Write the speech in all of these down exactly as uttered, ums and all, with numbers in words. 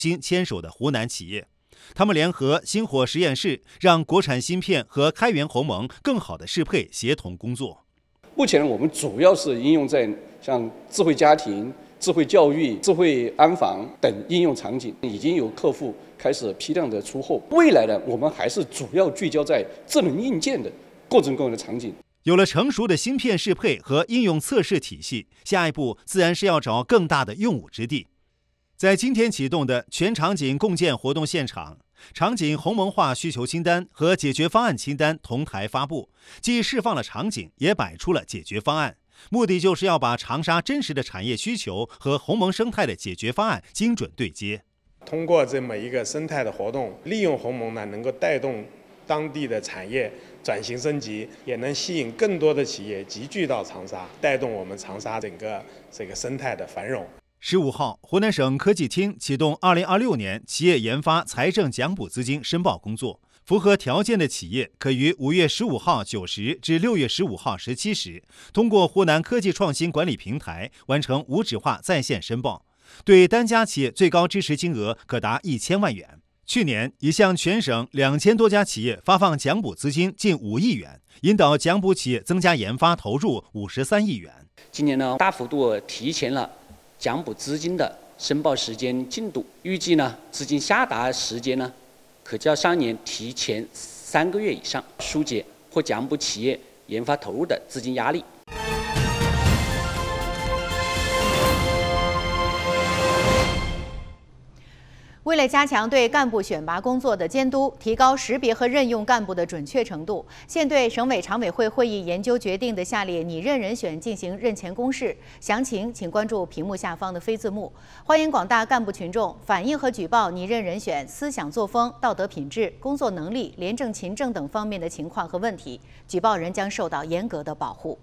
新牵手的湖南企业。他们联合星火实验室，让国产芯片和开源鸿蒙更好地适配协同工作。 目前我们主要是应用在像智慧家庭、智慧教育、智慧安防等应用场景，已经有客户开始批量的出货。未来呢，我们还是主要聚焦在智能硬件的各种各样的场景。 有了成熟的芯片适配和应用测试体系，下一步自然是要找更大的用武之地。在今天启动的全场景共建活动现场，场景鸿蒙化需求清单和解决方案清单同台发布，既释放了场景，也摆出了解决方案。目的就是要把长沙真实的产业需求和鸿蒙生态的解决方案精准对接。 通过这么一个生态的活动，利用鸿蒙呢，能够带动当地的产业转型升级，也能吸引更多的企业集聚到长沙，带动我们长沙整个这个生态的繁荣。 十五号，湖南省科技厅启动二零二六年企业研发财政奖补资金申报工作。符合条件的企业可于五月十五号九时至六月十五号十七时，通过湖南科技创新管理平台完成无纸化在线申报。对单家企业最高支持金额可达一千万元。去年已向全省两千多家企业发放奖补资金近五亿元，引导奖补企业增加研发投入五十三亿元。 今年呢，大幅度提前了奖补资金的申报时间进度，预计呢资金下达时间呢可较上年提前三个月以上，疏解或奖补企业研发投入的资金压力。 为了加强对干部选拔工作的监督，提高识别和任用干部的准确程度，现对省委常委会会议研究决定的下列拟任人选进行任前公示。详情请关注屏幕下方的非字幕。欢迎广大干部群众反映和举报拟任人选思想作风、道德品质、工作能力、廉政勤政等方面的情况和问题，举报人将受到严格的保护。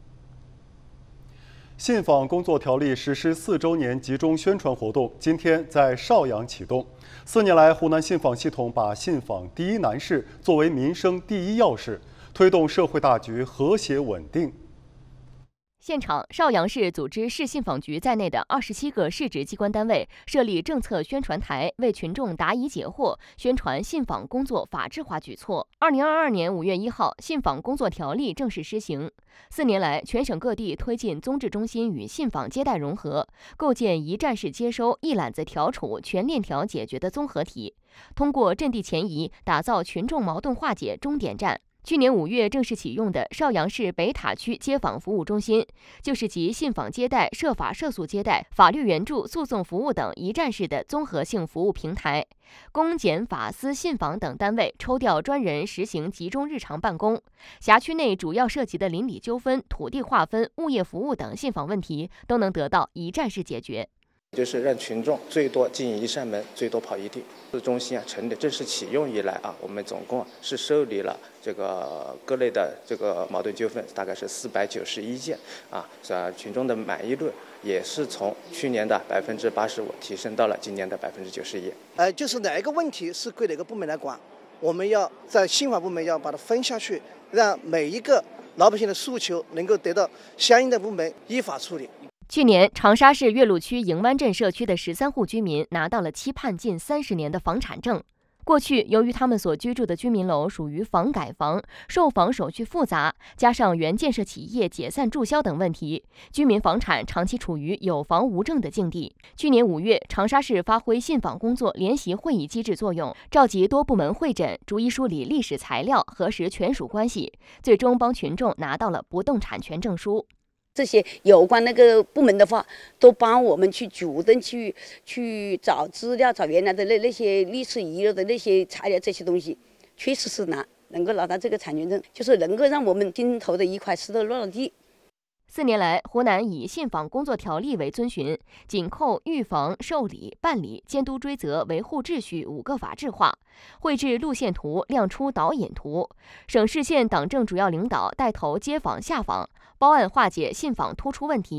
信访工作条例实施四周年集中宣传活动今天在邵阳启动。四年来，湖南信访系统把信访第一难事作为民生第一要事，推动社会大局和谐稳定。 现场，邵阳市组织市信访局在内的二十七个市直机关单位设立政策宣传台，为群众答疑解惑，宣传信访工作法治化举措。二零二二年五月一号，信访工作条例正式施行。四年来，全省各地推进综治中心与信访接待融合，构建一站式接收、一揽子调处、全链条解决的综合体，通过阵地前移，打造群众矛盾化解终点站。去年五月正式启用的邵阳市北塔区街访服务中心，就是集信访接待、涉法涉诉接待、法律援助、诉讼服务等一站式的综合性服务平台。公检法司信访等单位抽调专人实行集中日常办公，辖区内主要涉及的邻里纠纷、土地划分、物业服务等信访问题都能得到一站式解决。 就是让群众最多进一扇门，最多跑一地。自中心啊成立正式启用以来啊，我们总共是受理了这个各类的这个矛盾纠纷，大概是四百九十一件啊，是群众的满意率也是从去年的百分之八十五提升到了今年的百分之九十一。 呃，就是哪一个问题是归哪个部门来管，我们要在信访部门要把它分下去，让每一个老百姓的诉求能够得到相应的部门依法处理。 去年，长沙市岳麓区迎湾镇社区的十三户居民拿到了期盼近三十年的房产证。过去，由于他们所居住的居民楼属于房改房，售房手续复杂，加上原建设企业解散注销等问题，居民房产长期处于有房无证的境地。去年五月，长沙市发挥信访工作联席会议机制作用，召集多部门会诊，逐一梳理历史材料，核实权属关系，最终帮群众拿到了不动产权证书。 这些有关那个部门的话，都帮我们去主动去去找资料，找原来的那那些历史遗留的那些材料，这些东西确实是拿能够拿到这个产权证，就是能够让我们心头的一块石头落了地。 四年来，湖南以信访工作条例为遵循，紧扣预防、受理、办理、监督追责、维护秩序五个法治化，绘制路线图，亮出导引图。省市县党政主要领导带头接访下访，包案化解信访突出问题，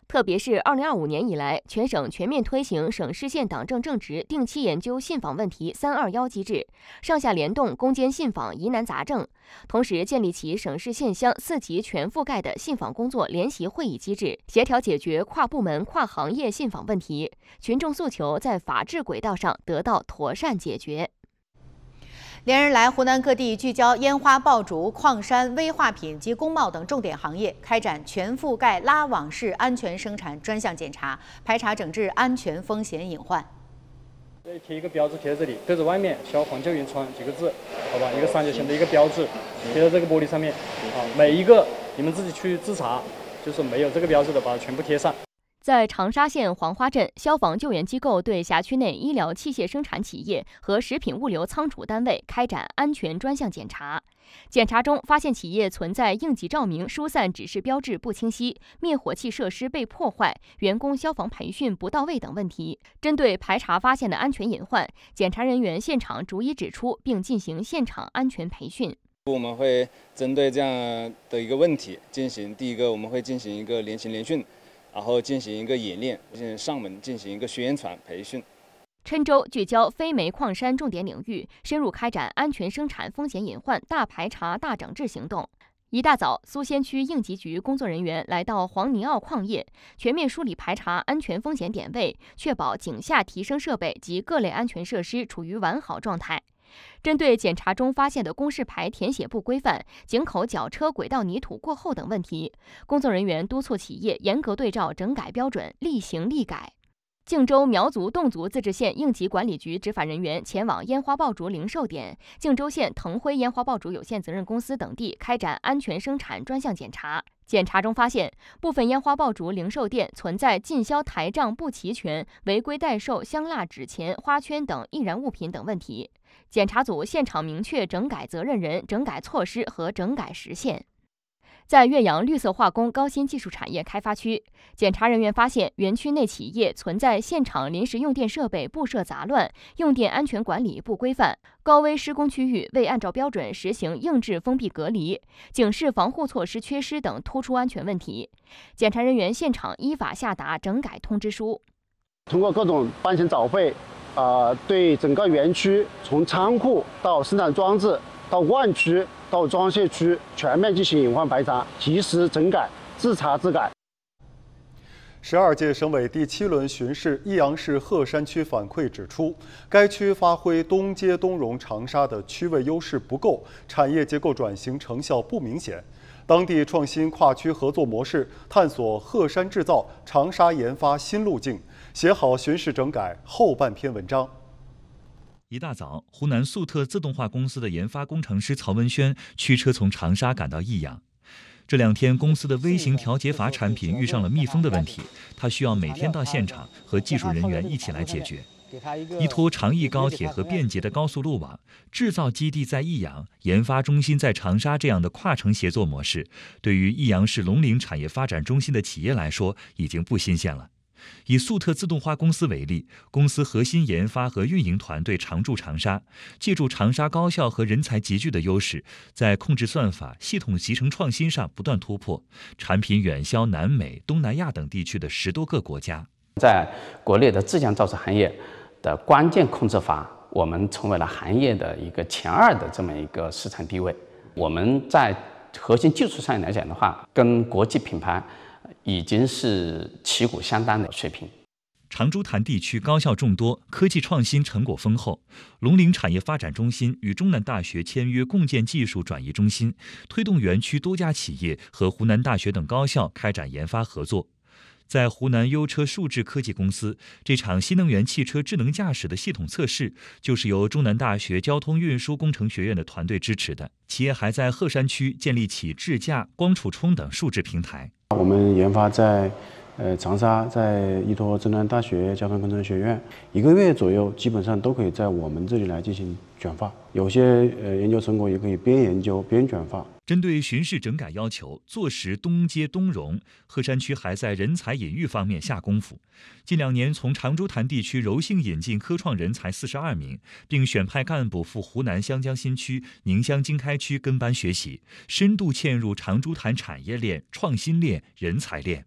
特别是二零二五年以来，全省全面推行省市县党政正直定期研究信访问题“三二幺”机制，上下联动攻坚信访疑难杂症，同时建立起省市县乡四级全覆盖的信访工作联席会议机制，协调解决跨部门、跨行业信访问题，群众诉求在法治轨道上得到妥善解决。 连日来，湖南各地聚焦烟花爆竹、矿山、危化品及工贸等重点行业，开展全覆盖拉网式安全生产专项检查，排查整治安全风险隐患。 贴一个标志贴在这里，对着外面“消防救援船”几个字，好吧，一个三角形的一个标志贴在这个玻璃上面。啊，每一个你们自己去自查，就是没有这个标志的，把它全部贴上。 在长沙县黄花镇，消防救援机构对辖区内医疗器械生产企业和食品物流仓储单位开展安全专项检查。检查中发现企业存在应急照明疏散指示标志不清晰、灭火器设施被破坏、员工消防培训不到位等问题。针对排查发现的安全隐患，检查人员现场逐一指出，并进行现场安全培训。 我们会针对这样的一个问题进行，第一个我们会进行一个联勤联训。然后进行一个演练，进行上门进行一个宣传培训。 郴州聚焦非煤矿山重点领域，深入开展安全生产风险隐患大排查、大整治行动。一大早，苏仙区应急局工作人员来到黄泥坳矿业，全面梳理排查安全风险点位，确保井下提升设备及各类安全设施处于完好状态。针对检查中发现的公示牌填写不规范、井口绞车轨道泥土过厚等问题，工作人员督促企业严格对照整改标准，立行立改。靖州苗族侗族自治县应急管理局执法人员前往烟花爆竹零售点、靖州县腾辉烟花爆竹有限责任公司等地开展安全生产专项检查。检查中发现，部分烟花爆竹零售店存在进销台账不齐全、违规代售香蜡纸钱、花圈等易燃物品等问题。检查组现场明确整改责任人、整改措施和整改时限。在岳阳绿色化工高新技术产业开发区，检查人员发现园区内企业存在现场临时用电设备布设杂乱、用电安全管理不规范、高危施工区域未按照标准实行硬质封闭隔离、警示防护措施缺失等突出安全问题。检查人员现场依法下达整改通知书。 通过各种班前早会，呃，对整个园区从仓库到生产装置到万区到装卸区全面进行隐患排查，及时整改，自查自改。 十二届省委第七轮巡视益阳市鹤山区反馈指出，该区发挥东接东融长沙的区位优势不够，产业结构转型成效不明显。当地创新跨区合作模式，探索鹤山制造、长沙研发新路径，写好巡视整改后半篇文章。 一大早，湖南速特自动化公司的研发工程师曹文轩驱车从长沙赶到益阳。这两天，公司的微型调节阀产品遇上了密封的问题，他需要每天到现场和技术人员一起来解决。依托长益高铁和便捷的高速路网，制造基地在益阳，研发中心在长沙这样的跨城协作模式，对于益阳市龙陵产业发展中心的企业来说已经不新鲜了。以速特自动化公司为例，公司核心研发和运营团队常驻长沙，借助长沙高校和人才集聚的优势，在控制算法、系统集成创新上不断突破，产品远销南美、东南亚等地区的十多个国家。 在国内的自降造纸行业的关键控制阀，我们成为了行业的一个前二的这么一个市场地位。我们在核心技术上来讲的话，跟国际品牌已经是旗鼓相当的水平。 长株潭地区高校众多，科技创新成果丰厚。龙陵产业发展中心与中南大学签约共建技术转移中心，推动园区多家企业和湖南大学等高校开展研发合作。在湖南优车数智科技公司，这场新能源汽车智能驾驶的系统测试，就是由中南大学交通运输工程学院的团队支持的。企业还在鹤山区建立起智驾、光储充等数智平台。 我们研发在呃长沙，在依托中南大学交通工程学院，一个月左右，基本上都可以在我们这里来进行卷发。有些呃研究成果也可以边研究边卷发。 针对巡视整改要求，坐实东接东融，鹤山区还在人才引育方面下功夫。近两年，从长株潭地区柔性引进科创人才四十二名，并选派干部赴湖南湘江新区、宁乡经开区跟班学习，深度嵌入长株潭产业链、创新链、人才链。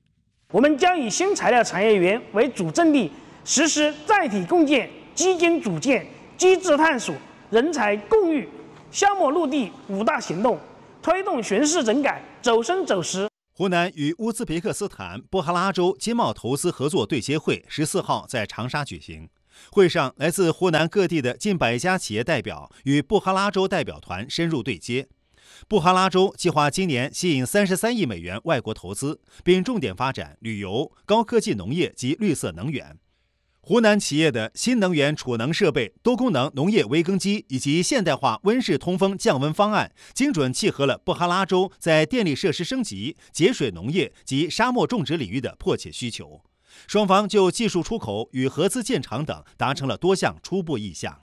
我们将以新材料产业园为主阵地，实施载体共建、基金组建、机制探索、人才共育、项目落地五大行动，推动巡视整改走深走实。 湖南与乌兹别克斯坦布哈拉州经贸投资合作对接会十四号在长沙举行。会上，来自湖南各地的近百家企业代表与布哈拉州代表团深入对接。布哈拉州计划今年吸引三十三亿美元外国投资，并重点发展旅游、高科技农业及绿色能源。湖南企业的新能源储能设备、多功能农业微耕机以及现代化温室通风降温方案，精准契合了布哈拉州在电力设施升级、节水农业及沙漠种植领域的迫切需求。双方就技术出口与合资建厂等达成了多项初步意向。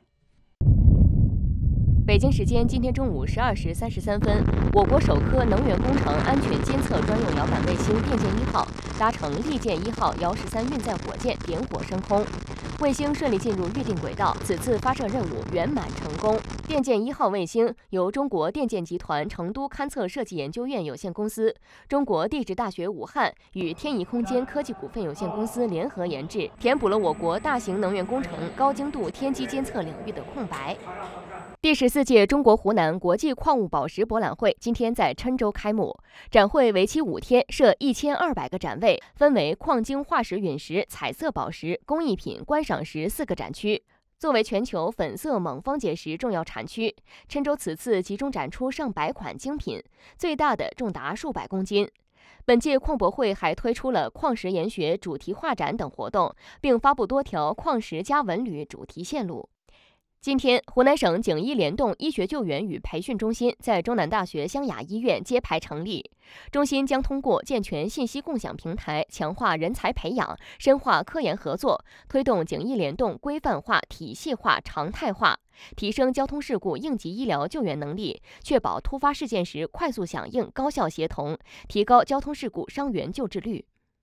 北京时间今天中午十二时三十三分，我国首颗能源工程安全监测专用遥感卫星“电剑一号”搭乘利剑一号遥十三运载火箭点火升空，卫星顺利进入预定轨道，此次发射任务圆满成功。电剑一号卫星由中国电剑集团成都勘测设计研究院有限公司、中国地质大学武汉与天仪空间科技股份有限公司联合研制，填补了我国大型能源工程高精度天基监测领域的空白。第十四届中国湖南国际矿物宝石博览会今天在郴州开幕，展会为期五天，设一千二百个展位，分为矿精化石陨石、彩色宝石、工艺品、观赏石四个展区。作为全球粉色锰方解石重要产区，郴州此次集中展出上百款精品，最大的重达数百公斤。本届矿博会还推出了矿石研学主题画展等活动，并发布多条矿石加文旅主题线路。今天，湖南省警医联动医学救援与培训中心在中南大学湘雅医院揭牌成立。中心将通过健全信息共享平台，强化人才培养，深化科研合作，推动警医联动规范化、体系化、常态化，提升交通事故应急医疗救援能力，确保突发事件时快速响应、高效协同，提高交通事故伤员救治率。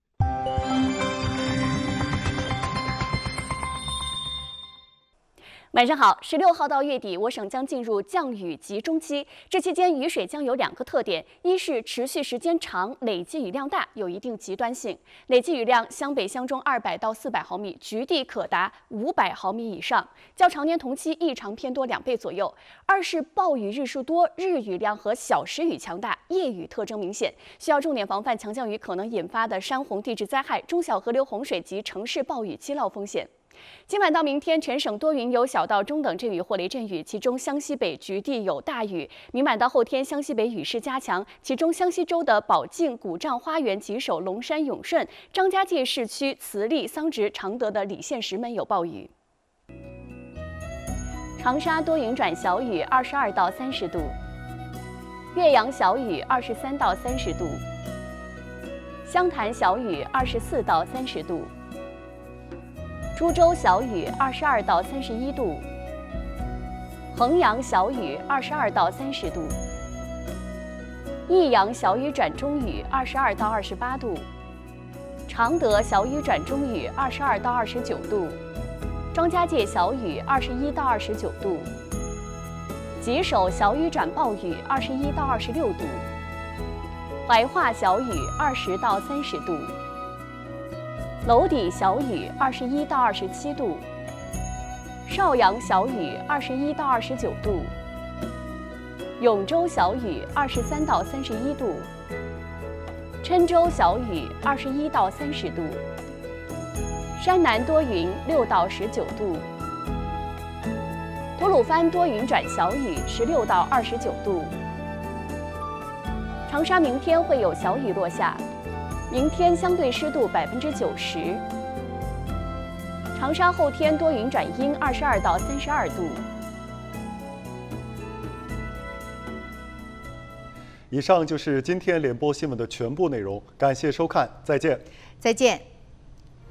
晚上好，十六号到月底，我省将进入降雨集中期。这期间雨水将有两个特点：一是持续时间长，累计雨量大，有一定极端性，累计雨量湘北、湘中二百到四百毫米，局地可达五百毫米以上，较常年同期异常偏多两倍左右；二是暴雨日数多，日雨量和小时雨强大，夜雨特征明显，需要重点防范强降雨可能引发的山洪地质灾害、中小河流洪水及城市暴雨激涝风险。今晚到明天，全省多云有小到中等阵雨或雷阵雨，其中湘西北局地有大雨。明晚到后天，湘西北雨势加强，其中湘西州的保靖、古丈花园、吉首、龙山、永顺、张家界市区、慈利、桑植、常德的礼县、石门有暴雨。长沙多云转小雨，二十二到三十度；岳阳小雨，二十三到三十度；湘潭小雨，二十四到三十度。株洲小雨，二十二到三十一度；衡阳小雨，二十二到三十度；益阳小雨转中雨，二十二到二十八度；常德小雨转中雨，二十二到二十九度；庄家界小雨，二十一到二十九度；吉首小雨转暴雨，二十一到二十六度；怀化小雨，二十到三十度。娄底小雨，二十一到二十七度；邵阳小雨，二十一到二十九度；永州小雨，二十三到三十一度；郴州小雨，二十一到三十度；山南多云，六到十九度；吐鲁番多云转小雨，十六到二十九度；长沙明天会有小雨落下。明天相对湿度百分之九十。长沙后天多云转阴，二十二到三十二度。 以上就是今天联播新闻的全部内容，感谢收看，再见。 再见。